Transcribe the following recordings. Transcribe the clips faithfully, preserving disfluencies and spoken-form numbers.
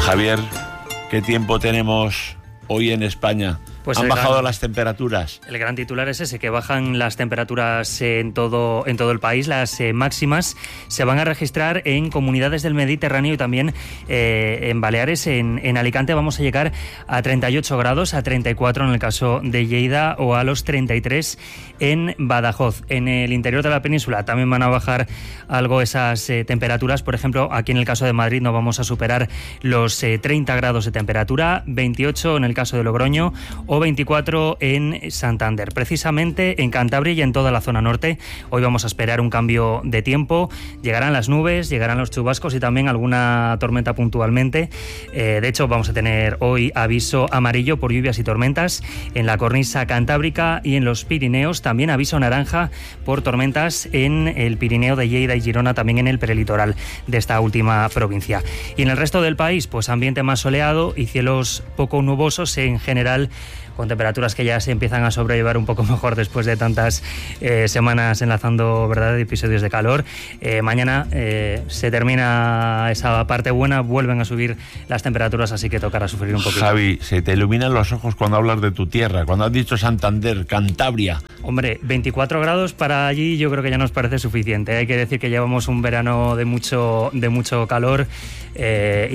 Javier, ¿qué tiempo tenemos hoy en España? Pues ¿Han bajado gran, las temperaturas? El gran titular es ese, que bajan las temperaturas en todo, en todo el país. Las eh, máximas se van a registrar en comunidades del Mediterráneo y también eh, en Baleares. En, en Alicante vamos a llegar a treinta y ocho grados, a treinta y cuatro en el caso de Lleida o a los treinta y tres en Badajoz. En el interior de la península también van a bajar algo esas eh, temperaturas. Por ejemplo, aquí en el caso de Madrid no vamos a superar los eh, treinta grados de temperatura, veintiocho en el caso de Logroño o veinticuatro en Santander. Precisamente en Cantabria y en toda la zona norte hoy vamos a esperar un cambio de tiempo. Llegarán las nubes, llegarán los chubascos y también alguna tormenta puntualmente. Eh, de hecho, vamos a tener hoy aviso amarillo por lluvias y tormentas en la cornisa cantábrica y en los Pirineos. También aviso naranja por tormentas en el Pirineo de Lleida y Girona, también en el prelitoral de esta última provincia. Y en el resto del país, pues ambiente más soleado y cielos poco nubosos en general, con temperaturas que ya se empiezan a sobrellevar un poco mejor después de tantas eh, semanas enlazando, ¿verdad?, episodios de calor. Eh, mañana eh, se termina esa parte buena, vuelven a subir las temperaturas, así que tocará sufrir un poquito. Javi, se te iluminan los ojos cuando hablas de tu tierra, cuando has dicho Santander, Cantabria. Hombre, veinticuatro grados para allí yo creo que ya nos parece suficiente. Hay que decir que llevamos un verano de mucho, de mucho calor eh,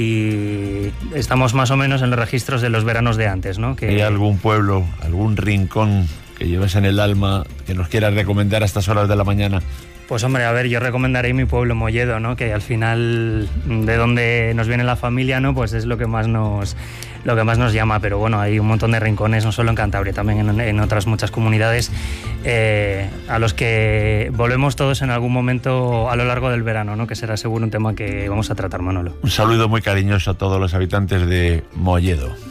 y estamos más o menos en los registros de los veranos de antes, ¿no? Que... ¿Hay algún pueblo, algún rincón que lleves en el alma que nos quieras recomendar a estas horas de la mañana? Pues hombre, a ver, yo recomendaré mi pueblo, Molledo, ¿no? Que al final, de donde nos viene la familia, ¿no? Pues es lo que más nos, lo que más nos llama. Pero bueno, hay un montón de rincones, no solo en Cantabria, también en, en otras muchas comunidades, eh, a los que volvemos todos en algún momento a lo largo del verano, ¿no? Que será seguro un tema que vamos a tratar, Manolo. Un saludo muy cariñoso a todos los habitantes de Molledo.